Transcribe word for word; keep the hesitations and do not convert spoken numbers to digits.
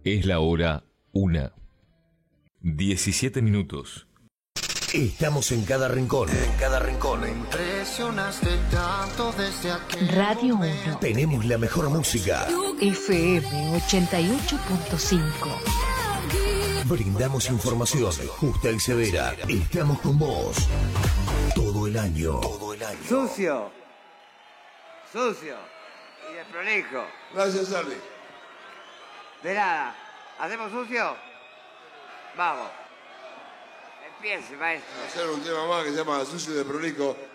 Es la hora una. diecisiete minutos. Estamos en cada rincón. En cada rincón. Me impresionaste tanto desde aquel Radio momento. uno. Tenemos la mejor música. F M ochenta y ocho punto cinco. Brindamos información justa y severa. Estamos con vos. Todo el año. Todo el año. Sucio. Sucio. Y desprolijo. Gracias, Charlie. De nada. ¿Hacemos sucio? Vamos. Empiece, maestro. Hacer un tema más que se llama Sucio de Prolijo.